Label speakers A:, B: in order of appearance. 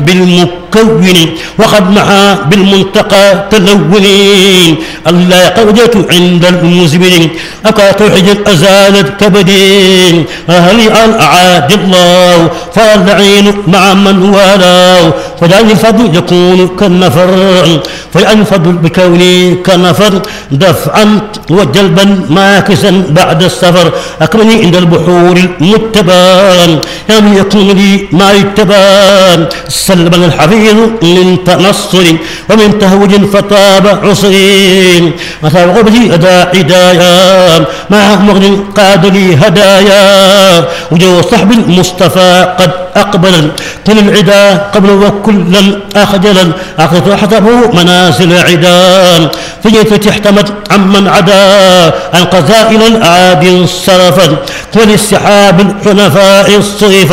A: بالمكون وقد محى بالمنتقى تلونين الله قودت عند المزبر أكا توحد أزالت كبدين هل أعاد الله فالعين مع من والاه فلأن الفضل يكون كالنفر فلأن الفضل بكوني كالنفر دفعا وجلبا ماكسا بعد السفر أكرمني عند البحور المتبان لم يكن لي ما يتبان سلبا الحفيظ من تنصر ومن تهوج فطاب عصرين مثل غبتي أدى عدايا مع مغن قاد لي هدايا وجو صحب المصطفى قد أقبل كل العدا قبل وكلا أخجلا أخذت حسبه منازل عدان فجيت احتمت عمن عدا عن قزائل الأعادي صرفا وللسحاب الحنفاء الصيفا